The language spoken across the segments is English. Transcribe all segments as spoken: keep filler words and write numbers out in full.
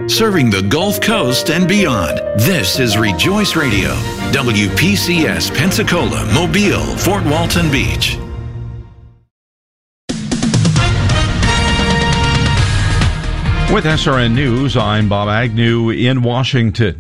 serving the Gulf Coast and beyond. This is Rejoice Radio, W P C S Pensacola, Mobile, Fort Walton Beach. With S R N News, I'm Bob Agnew in Washington.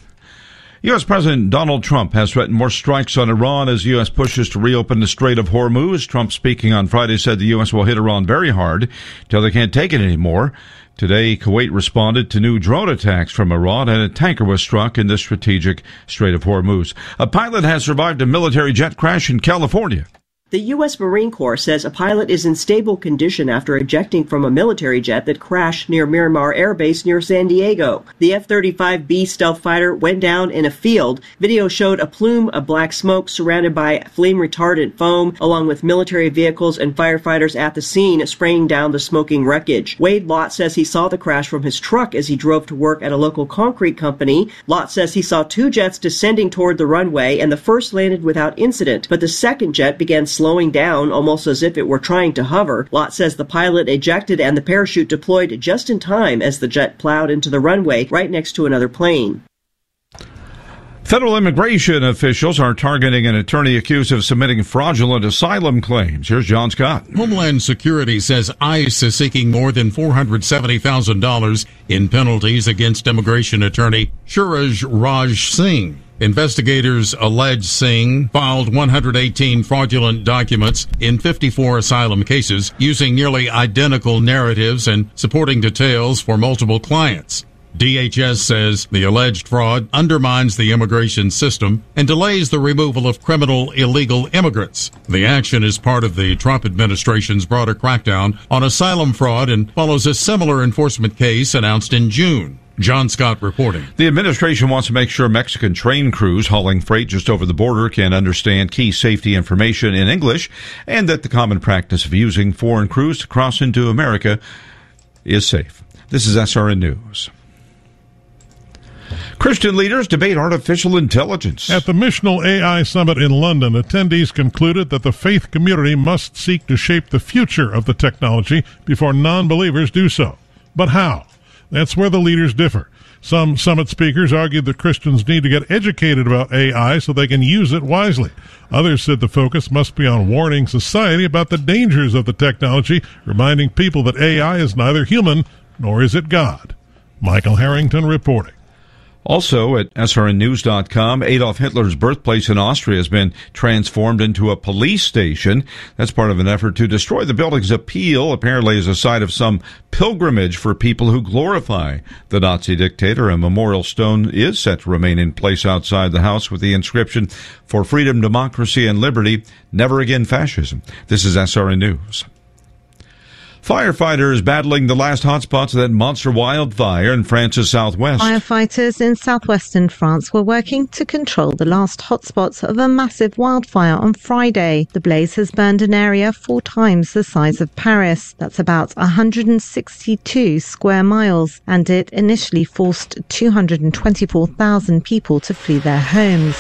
U S. President Donald Trump has threatened more strikes on Iran as the U S pushes to reopen the Strait of Hormuz. Trump, speaking on Friday, said the U S will hit Iran very hard till they can't take it anymore. Today, Kuwait responded to new drone attacks from Iran, and a tanker was struck in the strategic Strait of Hormuz. A pilot has survived a military jet crash in California. The U S. Marine Corps says a pilot is in stable condition after ejecting from a military jet that crashed near Miramar Air Base near San Diego. The F thirty-five B stealth fighter went down in a field. Video showed a plume of black smoke surrounded by flame-retardant foam, along with military vehicles and firefighters at the scene spraying down the smoking wreckage. Wade Lott says he saw the crash from his truck as he drove to work at a local concrete company. Lott says he saw two jets descending toward the runway, and the first landed without incident, but the second jet began slowing down almost as if it were trying to hover. Lott says the pilot ejected and the parachute deployed just in time as the jet plowed into the runway right next to another plane. Federal immigration officials are targeting an attorney accused of submitting fraudulent asylum claims. Here's John Scott. Homeland Security says ICE is seeking more than four hundred seventy thousand dollars in penalties against immigration attorney Suraj Raj Singh. Investigators allege Singh filed one hundred eighteen fraudulent documents in fifty-four asylum cases using nearly identical narratives and supporting details for multiple clients. D H S says the alleged fraud undermines the immigration system and delays the removal of criminal illegal immigrants. The action is part of the Trump administration's broader crackdown on asylum fraud and follows a similar enforcement case announced in June. John Scott reporting. The administration wants to make sure Mexican train crews hauling freight just over the border can understand key safety information in English, and that the common practice of using foreign crews to cross into America is safe. This is S R N News. Christian leaders debate artificial intelligence. At the Missional A I Summit in London, attendees concluded that the faith community must seek to shape the future of the technology before non-believers do so. But how? That's where the leaders differ. Some summit speakers argued that Christians need to get educated about A I so they can use it wisely. Others said the focus must be on warning society about the dangers of the technology, reminding people that A I is neither human nor is it God. Michael Harrington reporting. Also at S R N news dot com, Adolf Hitler's birthplace in Austria has been transformed into a police station. That's part of an effort to destroy the building's appeal, apparently as a site of some pilgrimage for people who glorify the Nazi dictator. A memorial stone is set to remain in place outside the house with the inscription, "For freedom, democracy, and liberty, never again fascism." This is S R N News. Firefighters battling the last hotspots of that monster wildfire in France's southwest. Firefighters in southwestern France were working to control the last hotspots of a massive wildfire on Friday. The blaze has burned an area four times the size of Paris. That's about one hundred sixty-two square miles, and it initially forced two hundred twenty-four thousand people to flee their homes.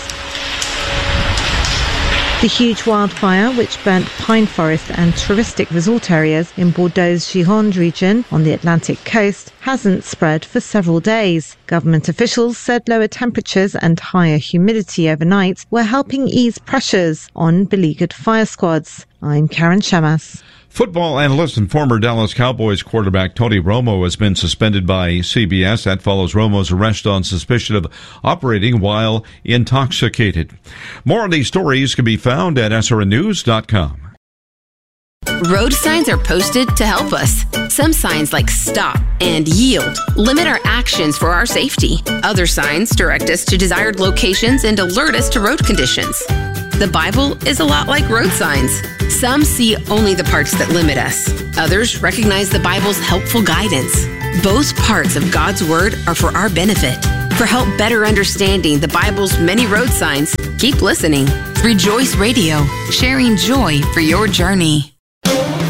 The huge wildfire, which burnt pine forest and touristic resort areas in Bordeaux's Gironde region on the Atlantic coast, hasn't spread for several days. Government officials said lower temperatures and higher humidity overnight were helping ease pressures on beleaguered fire squads. I'm Karen Shamas. Football analyst and former Dallas Cowboys quarterback Tony Romo has been suspended by C B S. That follows Romo's arrest on suspicion of operating while intoxicated. More on these stories can be found at S R N news dot com. Road signs are posted to help us. Some signs like stop and yield limit our actions for our safety. Other signs direct us to desired locations and alert us to road conditions. The Bible is a lot like road signs. Some see only the parts that limit us. Others recognize the Bible's helpful guidance. Both parts of God's Word are for our benefit. For help better understanding the Bible's many road signs, keep listening. Rejoice Radio, sharing joy for your journey.